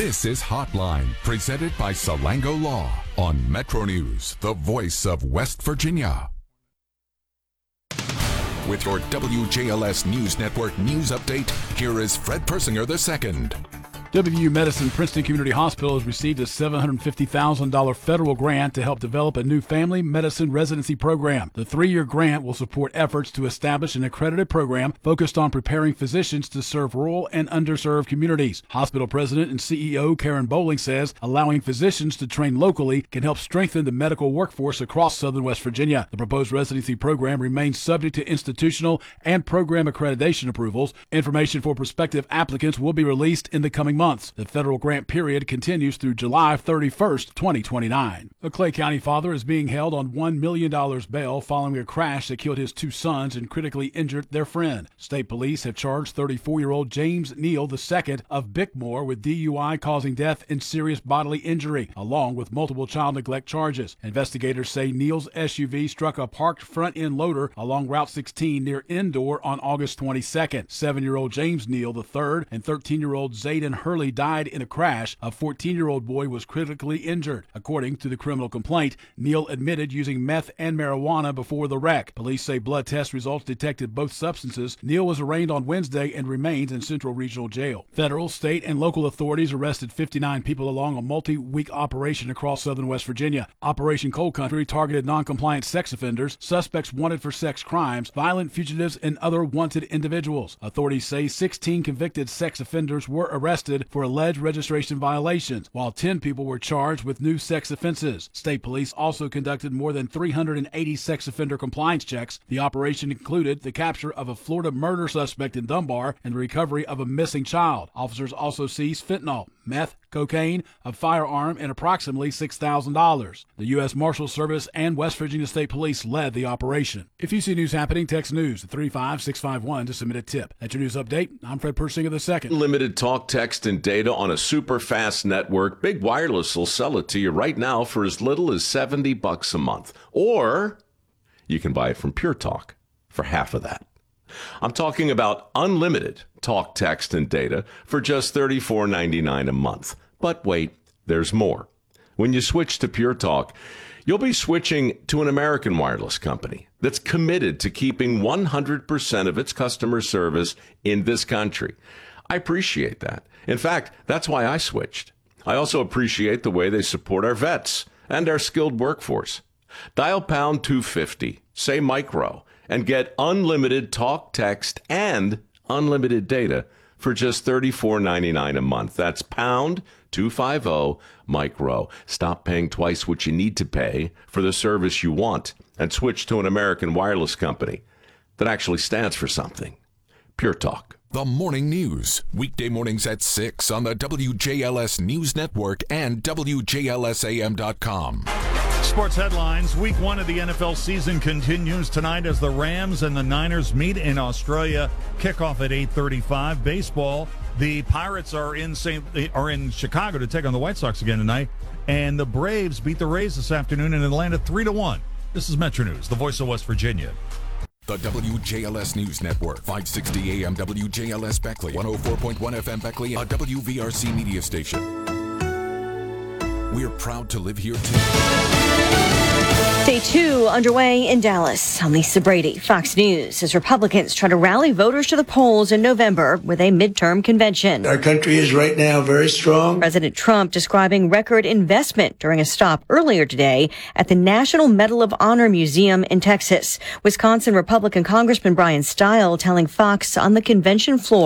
This is Hotline, presented by Salango Law on Metro News, the voice of West Virginia. With your WJLS News Network news update, here is Fred Persinger II. WVU Medicine Princeton Community Hospital has received a $750,000 federal grant to help develop a new family medicine residency program. The 3-year grant will support efforts to establish an accredited program focused on preparing physicians to serve rural and underserved communities. Hospital President and CEO Karen Bowling says allowing physicians to train locally can help strengthen the medical workforce across southern West Virginia. The proposed residency program remains subject to institutional and program accreditation approvals. Information for prospective applicants will be released in the coming months. The federal grant period continues through July 31st, 2029. A Clay County father is being held on $1 million bail following a crash that killed his 2 sons and critically injured their friend. State police have charged 34-year-old James Neal II of Bickmore with DUI causing death and serious bodily injury, along with multiple child neglect charges. Investigators say Neal's SUV struck a parked front-end loader along Route 16 near Endor on August 22nd. 7-year-old James Neal III and 13-year-old Zayden Hurley died in a crash. A 14-year-old boy was critically injured. According to the criminal complaint, Neal admitted using meth and marijuana before the wreck. Police say blood test results detected both substances. Neal was arraigned on Wednesday and remains in Central Regional Jail. Federal, state, and local authorities arrested 59 people along a multi-week operation across southern West Virginia. Operation Cold Country targeted non-compliant sex offenders, suspects wanted for sex crimes, violent fugitives, and other wanted individuals. Authorities say 16 convicted sex offenders were arrested for alleged registration violations, while 10 people were charged with new sex offenses. State police also conducted more than 380 sex offender compliance checks. The operation included the capture of a Florida murder suspect in Dunbar and the recovery of a missing child. Officers also seized fentanyl, meth, cocaine, a firearm, and approximately $6,000. The U.S. Marshals Service and West Virginia State Police led the operation. If you see news happening, text news to 35651 to submit a tip. That's your news update. I'm Fred Persinger II. Unlimited talk, text, and data on a super fast network. Big Wireless will sell it to you right now for as little as $70 a month. Or you can buy it from Pure Talk for half of that. I'm talking about unlimited talk, text, and data for just $34.99 a month. But wait, there's more. When you switch to Pure Talk, you'll be switching to an American wireless company that's committed to keeping 100% of its customer service in this country. I appreciate that. In fact, that's why I switched. I also appreciate the way they support our vets and our skilled workforce. Dial pound 250, say micro, and get unlimited talk, text, and unlimited data for just $34.99 a month. That's pound 250 micro. Stop paying twice what you need to pay for the service you want and switch to an American wireless company that actually stands for something. Pure Talk. The Morning News, weekday mornings at 6 on the WJLS News Network and WJLSAM.com. Sports headlines. Week 1 of the NFL season continues tonight as the Rams and the Niners meet in Australia. Kickoff at 8:35. Baseball. The Pirates are in Chicago to take on the White Sox again tonight, and the Braves beat the Rays this afternoon in Atlanta 3-1. This is Metro News, the voice of West Virginia. The WJLS News Network, 560 AM WJLS Beckley, 104.1 FM Beckley, a WVRC media station. We're proud to live here, too. Day 2 underway in Dallas. I'm Lisa Brady, Fox News, as Republicans try to rally voters to the polls in November with a midterm convention. Our country is right now very strong. President Trump describing record investment during a stop earlier today at the National Medal of Honor Museum in Texas. Wisconsin Republican Congressman Brian Stile telling Fox on the convention floor